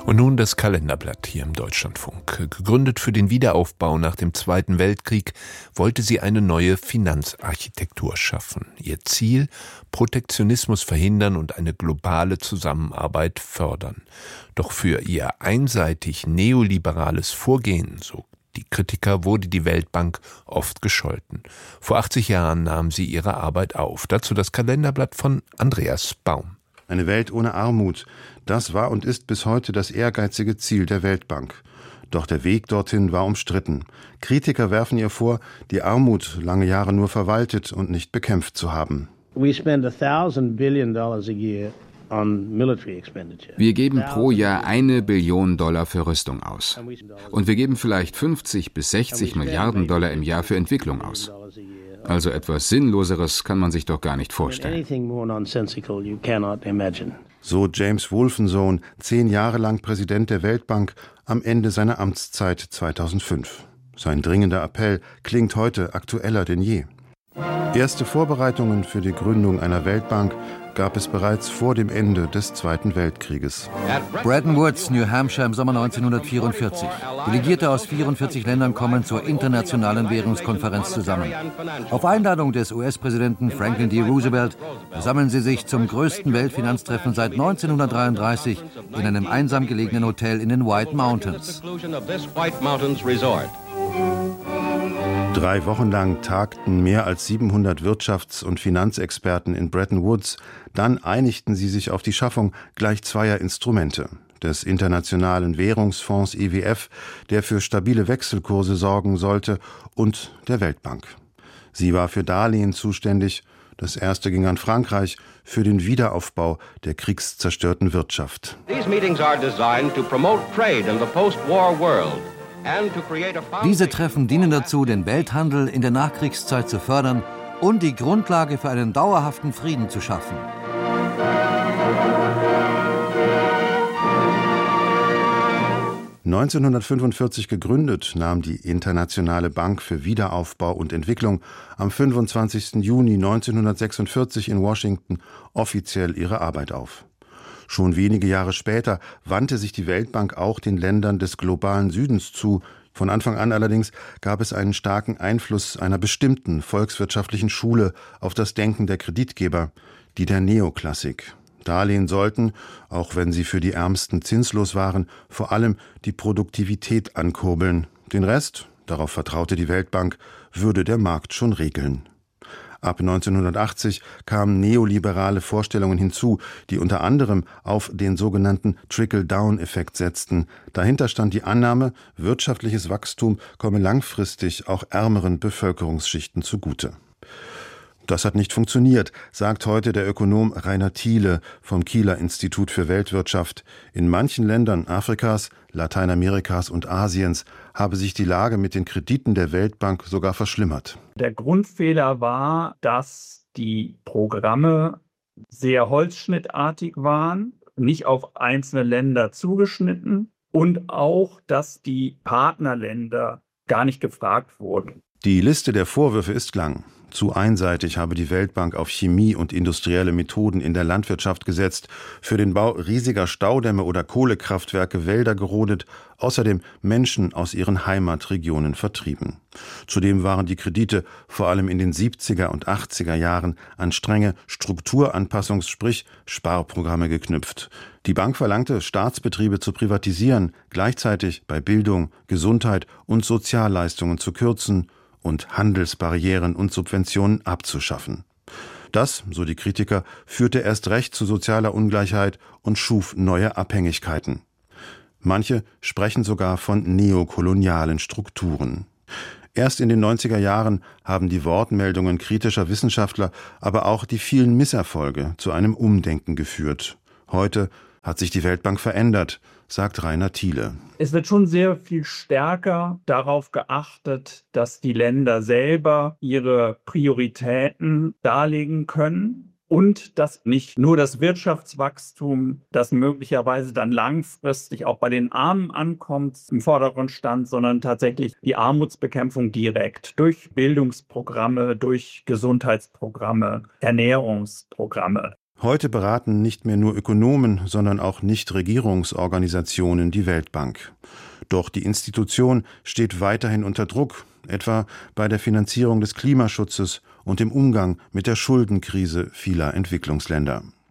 Und nun das Kalenderblatt hier im Deutschlandfunk. Gegründet für den Wiederaufbau nach dem Zweiten Weltkrieg, wollte sie eine neue Finanzarchitektur schaffen. Ihr Ziel: Protektionismus verhindern und eine globale Zusammenarbeit fördern. Doch für ihr einseitig neoliberales Vorgehen, so die Kritiker, wurde die Weltbank oft gescholten. Vor 80 Jahren nahm sie ihre Arbeit auf. Dazu das Kalenderblatt von Andreas Baum. Eine Welt ohne Armut, das war und ist bis heute das ehrgeizige Ziel der Weltbank. Doch der Weg dorthin war umstritten. Kritiker werfen ihr vor, die Armut lange Jahre nur verwaltet und nicht bekämpft zu haben. We spend $1,000 billion a year. Wir geben pro Jahr $1 Billion für Rüstung aus. Und wir geben vielleicht 50 bis 60 Milliarden Dollar im Jahr für Entwicklung aus. Also etwas Sinnloseres kann man sich doch gar nicht vorstellen. So James Wolfensohn, 10 Jahre lang Präsident der Weltbank, am Ende seiner Amtszeit 2005. Sein dringender Appell klingt heute aktueller denn je. Erste Vorbereitungen für die Gründung einer Weltbank gab es bereits vor dem Ende des Zweiten Weltkrieges. Bretton Woods, New Hampshire im Sommer 1944. Delegierte aus 44 Ländern kommen zur Internationalen Währungskonferenz zusammen. Auf Einladung des US-Präsidenten Franklin D. Roosevelt versammeln sie sich zum größten Weltfinanztreffen seit 1933 in einem einsam gelegenen Hotel in den White Mountains. 3 Wochen lang tagten mehr als 700 Wirtschafts- und Finanzexperten in Bretton Woods. Dann einigten sie sich auf die Schaffung gleich zweier Instrumente: des Internationalen Währungsfonds IWF, der für stabile Wechselkurse sorgen sollte, und der Weltbank. Sie war für Darlehen zuständig. Das erste ging an Frankreich für den Wiederaufbau der kriegszerstörten Wirtschaft. These meetings are designed to promote trade in the post-war world. Diese Treffen dienen dazu, den Welthandel in der Nachkriegszeit zu fördern und die Grundlage für einen dauerhaften Frieden zu schaffen. (1945) gegründet, nahm die Internationale Bank für Wiederaufbau und Entwicklung am 25. Juni 1946 in Washington offiziell ihre Arbeit auf. Schon wenige Jahre später wandte sich die Weltbank auch den Ländern des globalen Südens zu. Von Anfang an allerdings gab es einen starken Einfluss einer bestimmten volkswirtschaftlichen Schule auf das Denken der Kreditgeber, die der Neoklassik. Darlehen sollten, auch wenn sie für die Ärmsten zinslos waren, vor allem die Produktivität ankurbeln. Den Rest, darauf vertraute die Weltbank, würde der Markt schon regeln. Ab 1980 kamen neoliberale Vorstellungen hinzu, die unter anderem auf den sogenannten Trickle-Down-Effekt setzten. Dahinter stand die Annahme, wirtschaftliches Wachstum komme langfristig auch ärmeren Bevölkerungsschichten zugute. Das hat nicht funktioniert, sagt heute der Ökonom Rainer Thiele vom Kieler Institut für Weltwirtschaft. In manchen Ländern Afrikas, Lateinamerikas und Asiens habe sich die Lage mit den Krediten der Weltbank sogar verschlimmert. Der Grundfehler war, dass die Programme sehr holzschnittartig waren, nicht auf einzelne Länder zugeschnitten, und auch, dass die Partnerländer gar nicht gefragt wurden. Die Liste der Vorwürfe ist lang. Zu einseitig habe die Weltbank auf Chemie und industrielle Methoden in der Landwirtschaft gesetzt, für den Bau riesiger Staudämme oder Kohlekraftwerke Wälder gerodet, außerdem Menschen aus ihren Heimatregionen vertrieben. Zudem waren die Kredite vor allem in den 70er und 80er Jahren an strenge Strukturanpassungs-, sprich Sparprogramme geknüpft. Die Bank verlangte, Staatsbetriebe zu privatisieren, gleichzeitig bei Bildung, Gesundheit und Sozialleistungen zu kürzen und Handelsbarrieren und Subventionen abzuschaffen. Das, so die Kritiker, führte erst recht zu sozialer Ungleichheit und schuf neue Abhängigkeiten. Manche sprechen sogar von neokolonialen Strukturen. Erst in den 90er Jahren haben die Wortmeldungen kritischer Wissenschaftler, aber auch die vielen Misserfolge zu einem Umdenken geführt. Heute hat sich die Weltbank verändert, sagt Rainer Thiele. Es wird schon sehr viel stärker darauf geachtet, dass die Länder selber ihre Prioritäten darlegen können und dass nicht nur das Wirtschaftswachstum, das möglicherweise dann langfristig auch bei den Armen ankommt, im Vordergrund stand, sondern tatsächlich die Armutsbekämpfung direkt durch Bildungsprogramme, durch Gesundheitsprogramme, Ernährungsprogramme. Heute beraten nicht mehr nur Ökonomen, sondern auch Nichtregierungsorganisationen die Weltbank. Doch die Institution steht weiterhin unter Druck, etwa bei der Finanzierung des Klimaschutzes und dem Umgang mit der Schuldenkrise vieler Entwicklungsländer.